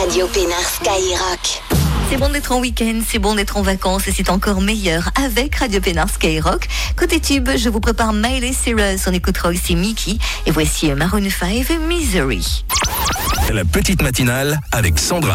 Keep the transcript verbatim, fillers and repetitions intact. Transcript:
Radio Pénard Skyrock. C'est bon d'être en week-end, c'est bon d'être en vacances et c'est encore meilleur avec Radio Pénard Skyrock. Côté tube, je vous prépare Miley Cyrus, on écoutera aussi Mickey et voici Maroon five Misery. La petite matinale avec Sandra.